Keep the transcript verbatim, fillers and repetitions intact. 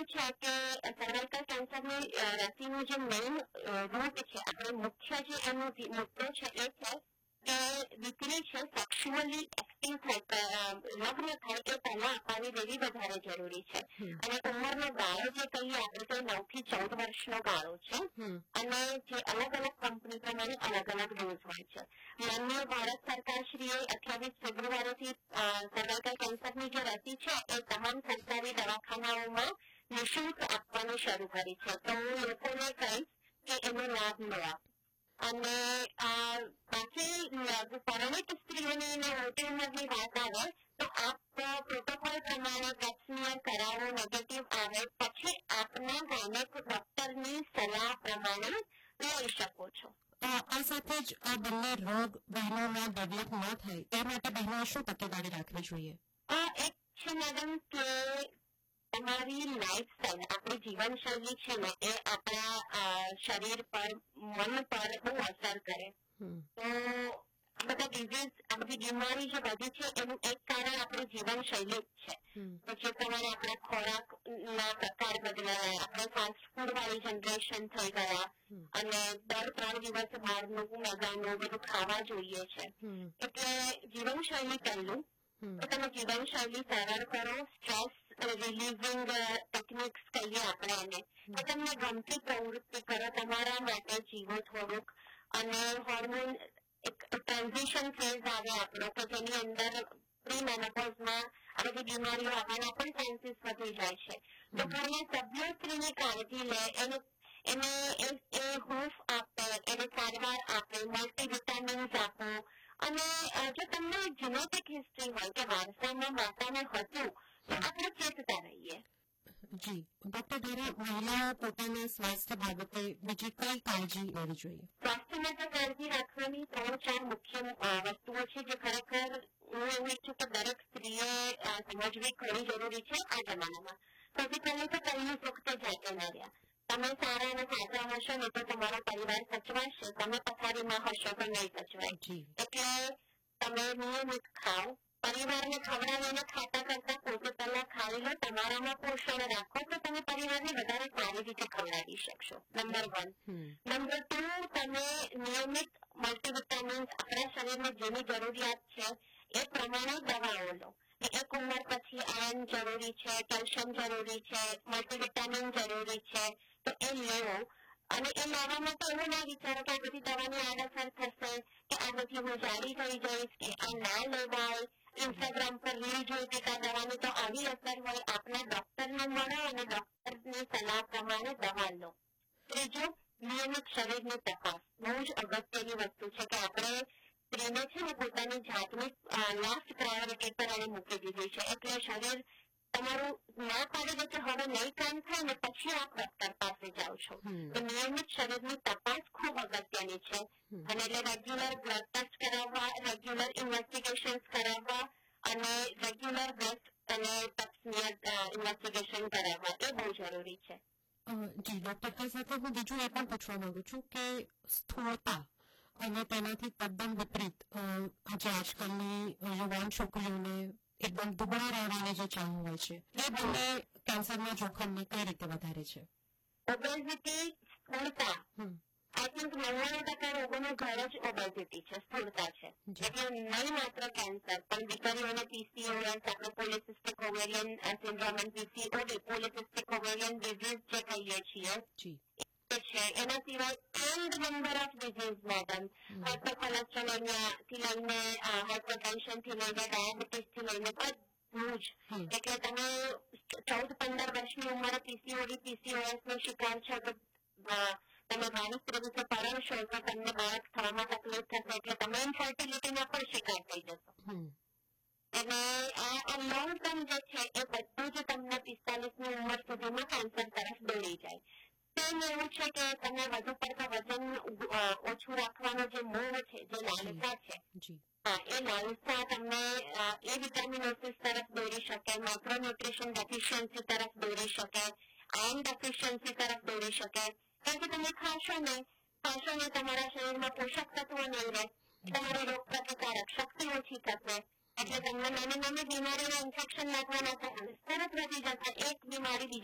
છે કે સર્વાઇકલ કેન્સરની રસીનું જે મેઇન રૂટ છે, આપણે મુખ્ય જે એનો મુદ્દો છે એ છે કે દીકરી છે સેક્સ્યુઅલી એક્ટિવ થાય, લગ્ન થાય એ પહેલા અપાવી દેવી વધારે જરૂરી છે. અને ઉંમરનો ગાળો જે કહીએ આપણે તો નવ થી ચૌદ વર્ષનો ગાળો છે. અને જે અલગ અલગ કંપની પ્રમાણે અલગ અલગ ડોઝ હોય છે. માન્ય ભારત સરકારશ્રીએ અઠ્યાવીસ ફેબ્રુઆરીથી સર્વાઇકલ કેન્સરની જે રસી છે એ તમામ સરકારી દવાખાનાઓમાં નિઃશુલ્ક આપવાનું શરૂ કરી છે. તો હું લોકોને કહીશ કે એનો લાભ લેવા. અને બાકી પરિણિત સ્ત્રીઓની અને મોટી ઉંમરની વાત આવે તો આપ પ્રોટોકોલ પ્રમાણે વેક્સિનિયર કરાવો, નેગેટિવ આવે પછી આપના ગાયનેક ડોક્ટરની સલાહ પ્રમાણે લઈ શકો છો. આ સાથે જ આ બંને રોગ બહેનોમાં ડેવલપ ન થાય એ માટે બહેનોએ શું તકેદારી રાખવી જોઈએ? આ એક છે મેડમ કે તમારી લાઈફસ્ટાઈલ, આપણી જીવનશૈલી છે ને એ આપણા શરીર પર, મન પર બહુ અસર કરે. તો આ બધા ડિઝીઝ, આ બધી બીમારી જે બધી છે એનું એક કારણ આપણી જીવનશૈલી જ છે. પછી તમારે આપણા ખોરાક ના પ્રકાર બદલાયા, આપણે ફાસ્ટ ફૂડ વાળી જનરેશન થઈ ગયા અને દર ત્રણ દિવસ બહારનું મેદાનનું બધું ખાવા જોઈએ છે. એટલે જીવનશૈલી પહેલું. તો તમે જીવનશૈલી સરળ કરો, સ્ટ્રેસ રિલીઝિંગ ટેકનિક્સ કહીએ આપણે એને, તો તમને ગમતી પ્રવૃત્તિ કરો, તમારા માટે જીવો થોડુંક. અને હોર્મોન એક ટ્રાન્ઝિશન ફેઝ આવે આપણો કે જેની અંદર પ્રી મેનોપોઝમાં આ બધી બીમારીઓ આવવાના પણ ચાન્સીસ વધી જાય છે. તો ઘરના સભ્યો સ્ત્રીની કાળજી લે, એને એને એ હૂંફ આપે, એને સારવાર આપે, મલ્ટીવિટામિન્સ આપો. અને જો તમને જીનેટિક હિસ્ટ્રી હોય કે વારસામાં માતાને હતું તો આપણે ચેતતા રહીએ. જી ડોક્ટર દ્વારા મહિલા પોતાના સ્વાસ્થ્ય બાબતે બીજી કઈ કાળજી લેવી જોઈએ? સ્વાસ્થ્ય માટે કાળજી રાખવાની ત્રણ ચાર મુખ્ય વસ્તુઓ છે જે ખરેખર હું એવું ઈચ્છું કે દરેક સ્ત્રીએ સમજવી ઘણી જરૂરી છે આ જમાનામાં. સૌથી પહેલું તો પહેલું સુખ તે જાતે ન રહ્યા. તમે સારા અને સાચા હશો ને તો તમારો પરિવાર સચવાશે, તમે પથારીમાં હશો તો નહીં સચવાય. એટલે તમે નિયમિત ખાઓ, પરિવારને ખવડાવીને ખાતા કરતા પોતે પહેલા ખાઈ લો, તમારામાં પોષણ રાખો તો તમે પરિવારને વધારે સારી રીતે ખવડાવી શકશો. Number one. નંબર ટુ, તમે નિયમિત મલ્ટીવિટામિન્સ, આપણા શરીરને જેની જરૂરિયાત છે એ પ્રમાણે દવાઓ લો. એક ઉંમર પછી આયર્ન જરૂરી છે, કેલ્શિયમ જરૂરી છે, મલ્ટીવિટામિન જરૂરી છે, તો એ લેવો. અને એ લેવામાં તો એવું ના વિચારો કે આ બધી દવાની આડઅસર થશે કે આ બધી હું જાડી થઈ જઈશ કે આ ના લેવાય, ઇન્સ્ટાગ્રામ પર રીલ જોઈ કે આ દવાની તો આવી અસર હોય. આપના ડોક્ટરને મળો અને ડોક્ટરની સલાહ પ્રમાણે દવા લો. ત્રીજું, નિયમિત શરીરની તપાસ. બહુ જ અગત્યની વસ્તુ છે કે આપણે સ્ત્રીને છે ને પોતાની જાતની લાસ્ટ પ્રાયોરિટી પર એને મૂકી દીધી છે. એટલે શરીર તમારું ના પાડી દે કે હવે નહીં કામ થાય ને પછી આપ ડોક્ટર પાસે જાઓ છો. તો નિયમિત શરીરની તપાસ ખૂબ અગત્યની છે. અને એટલે રેગ્યુલર બ્લડ ટેસ્ટ કરાવવા, રેગ્યુલર ઇન્વેસ્ટિગેશન કરાવવા અને રેગ્યુલર બ્રેસ્ટ અને પેપ્સમિયર ઇન્વેસ્ટિગેશન કરાવવા એ બહુ જરૂરી છે. જી ડોક્ટર, આ સાથે હું બીજું એ પણ પૂછવા માંગુ છું કે સ્થૂળતા અને તેનાથી તદ્દન વિપરીત આજે આજકાલની યુવાન છોકરીઓને એકદમ દુબળા રહેવાની જે ચાહ હોય છે એ બંને કેન્સરના જોખમને કઈ રીતે વધારે છે? ઓબેસિટી, સ્થૂળતા, આઈ થિંક નવ્વાણું ટકા રોગોનું ઘર જ ઓબેસિટી છે, સ્થૂળતા છે. એટલે નહીં માત્ર કેન્સર પણ દીકરીઓને પીસીઓએસ, આપણે પોલિસિસ્ટિક ઓવેરિયન સિન્ડ્રોમ અને પીસીઓડી, પોલિસિસ્ટિક ઓવેરિયન ડિઝીઝ જે કહીએ છીએ છે. એના સિવાય and number of disease madam, હાઇપરકોલેસ્ટ્રોલેમિયા થી લઈને હાઇપરટેન્શન થી લઈને ડાયાબિટીસ થી લઈને બધું જ. એટલે તમે ચૌદ પંદર વર્ષની ઉંમરે પીસીઓડી, પીસીઓએસ નો શિકાર છો તો તમે બાવીસ ત્રેવીસે પરણશો તો તમને બાળક થવામાં તકલીફ થશે. એટલે તમે ઇન્ફર્ટિલિટીના પણ શિકાર થઈ જશો. અને આ લોંગ ટર્મ જે છે એ બધું જ તમને પિસ્તાલીસની ઉંમર સુધીમાં કેન્સર તરફ દોરી જાય. તેમ એવું છે કે તમે વધુ પડતા વજન ઓછું રાખવાનો જે મોહ છે, જે લાલસા છે, હા એ લાલસા તમને એ વિટામિનોસિસ તરફ દોરી શકે, માઇક્રોન્યુટ્રિશન ડેફિશિયન્સી તરફ દોરી શકે, આયર્ન ડેફિશિયન્સી તરફ દોરી શકે. કારણ કે તમે ખાશો ને ખાશો ને તમારા શરીરમાં પોષક તત્વો નહીં રહે, તમારી રોગ પ્રતિકારક શક્તિ ઓછી થશે. એટલે તમને નાની નાની બીમારીના ઇન્ફેક્શન લાગવાના તરત વધી જશે. એક બીમારી